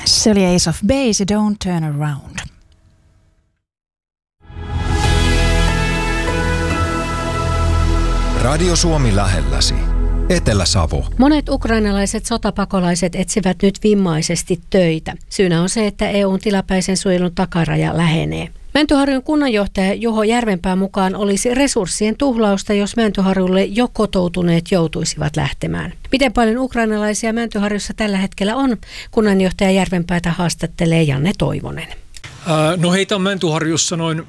Se oli Ace of Base, Don't Turn Around. Radio Suomi lähelläsi. Etelä-Savo. Monet ukrainalaiset sotapakolaiset etsivät nyt vimmaisesti töitä. Syynä on se, että EU:n tilapäisen suojelun takaraja lähenee. Mäntyharjun kunnanjohtaja Juho Järvenpää mukaan olisi resurssien tuhlausta, jos Mäntyharjulle jo kotoutuneet joutuisivat lähtemään. Miten paljon ukrainalaisia Mäntyharjussa tällä hetkellä on? Kunnanjohtaja Järvenpäätä haastattelee Janne Toivonen. No heitä on Mäntyharjussa noin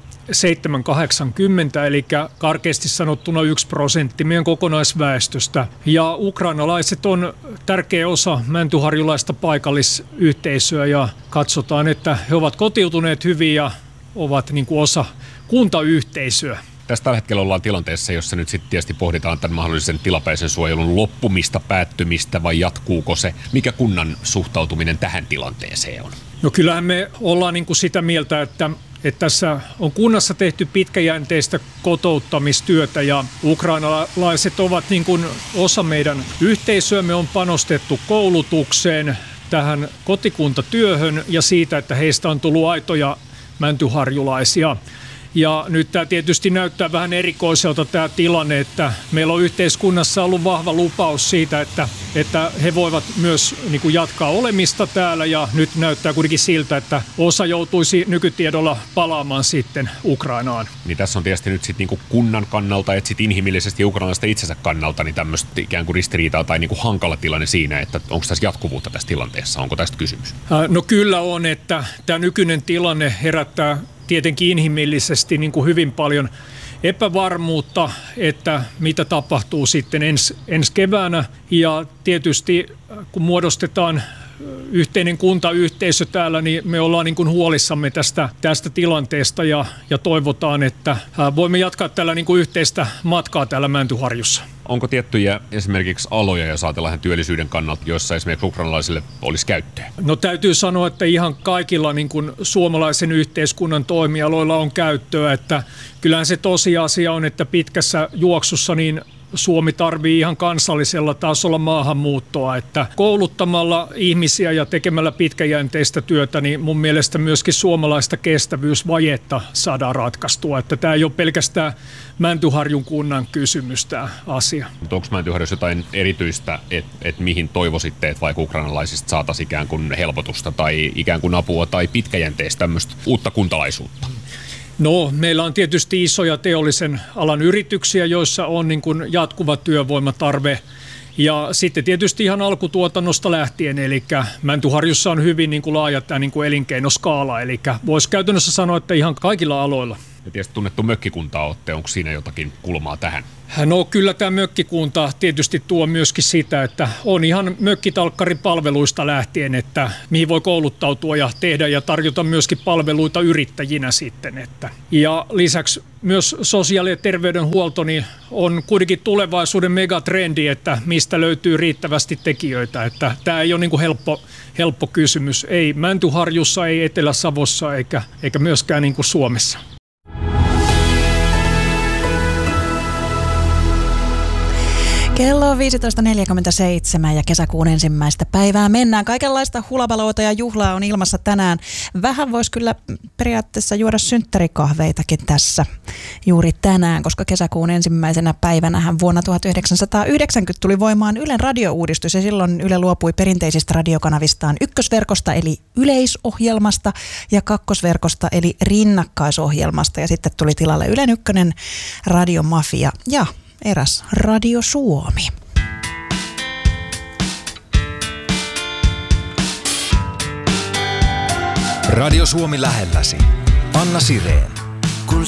780, eli karkeasti sanottuna 1% meidän kokonaisväestöstä. Ja ukrainalaiset on tärkeä osa mäntyharjulaista paikallisyhteisöä ja katsotaan, että he ovat kotiutuneet hyvin ja ovat niin kuin osa kuntayhteisöä. Tässä tällä hetkellä ollaan tilanteessa, jossa nyt sitten tietysti pohditaan tämän mahdollisen tilapäisen suojelun loppumista, päättymistä vai jatkuuko se? Mikä kunnan suhtautuminen tähän tilanteeseen on? No kyllähän me ollaan niin kuin sitä mieltä, että tässä on kunnassa tehty pitkäjänteistä kotouttamistyötä ja ukrainalaiset ovat niin kuin osa meidän yhteisöä. Me on panostettu koulutukseen, tähän kotikuntatyöhön ja siitä, että heistä on tullut aitoja mäntyharjulaisia. Ja nyt tämä tietysti näyttää vähän erikoiselta tämä tilanne, että meillä on yhteiskunnassa ollut vahva lupaus siitä, että he voivat myös niin kuin jatkaa olemista täällä ja nyt näyttää kuitenkin siltä, että osa joutuisi nykytiedolla palaamaan sitten Ukrainaan. Niin tässä on tietysti nyt sitten niin kunnan kannalta, että sitten inhimillisesti ja ukrainalaista itsensä kannalta niin tämmöistä ikään kuin ristiriitaa tai niin kuin hankala tilanne siinä, että onko tässä jatkuvuutta tässä tilanteessa, onko tästä kysymys? No kyllä on, että tämä nykyinen tilanne herättää tietenkin inhimillisesti niin kuin hyvin paljon epävarmuutta, että mitä tapahtuu sitten ensi keväänä. Ja tietysti kun muodostetaan yhteinen kuntayhteisö täällä, niin me ollaan niin kuin huolissamme tästä tilanteesta ja toivotaan, että voimme jatkaa tällä niin kuin yhteistä matkaa täällä Mäntyharjussa. Onko tiettyjä esimerkiksi aloja, jos ajatellaan työllisyyden kannalta, joissa esimerkiksi ukrainalaisille olisi käyttöä? No täytyy sanoa, että ihan kaikilla niin kuin suomalaisen yhteiskunnan toimialoilla on käyttöä, että kyllähän se tosiasia on, että pitkässä juoksussa niin Suomi tarvii ihan kansallisella tasolla maahanmuuttoa, että kouluttamalla ihmisiä ja tekemällä pitkäjänteistä työtä, niin mun mielestä myöskin suomalaista kestävyysvajetta saadaan ratkaistua. Että tämä ei ole pelkästään Mäntyharjun kunnan kysymys tämä asia. Mutta onko Mäntyharjussa jotain erityistä, että mihin toivoisitte, että vaikka ukrainalaisista saataisiin ikään kuin helpotusta tai ikään kuin apua tai pitkäjänteistä tämmöistä uutta kuntalaisuutta? No, meillä on tietysti isoja teollisen alan yrityksiä, joissa on niin kuin jatkuva työvoimatarve. Ja sitten tietysti ihan alkutuotannosta lähtien, eli Mäntyharjussa on hyvin niin kuin laaja tämä niin kuin elinkeinoskaala, eli voisi käytännössä sanoa, että ihan kaikilla aloilla. Ja tietysti tunnettu mökkikuntaa olette, onko siinä jotakin kulmaa tähän? No kyllä tämä mökkikunta tietysti tuo myöskin sitä, että on ihan mökkitalkkaripalveluista lähtien, että mihin voi kouluttautua ja tehdä ja tarjota myöskin palveluita yrittäjinä sitten. Ja lisäksi myös sosiaali- ja terveydenhuolto niin on kuitenkin tulevaisuuden megatrendi, että mistä löytyy riittävästi tekijöitä. Että tämä ei ole niin kuin helppo kysymys, ei Mäntyharjussa, ei Etelä-Savossa eikä myöskään niin kuin Suomessa. Kello on 15.47 ja kesäkuun ensimmäistä päivää mennään. Kaikenlaista hulabaloita ja juhlaa on ilmassa tänään. Vähän voisi kyllä periaatteessa juoda synttärikahveitakin tässä juuri tänään, koska kesäkuun ensimmäisenä päivänähän vuonna 1990 tuli voimaan Ylen radiouudistus ja silloin Yle luopui perinteisistä radiokanavistaan ykkösverkosta eli yleisohjelmasta ja kakkosverkosta eli rinnakkaisohjelmasta ja sitten tuli tilalle Ylen ykkönen Radiomafia ja eräs Radio Suomi. Radio Suomi lähelläsi. Anna Sireen.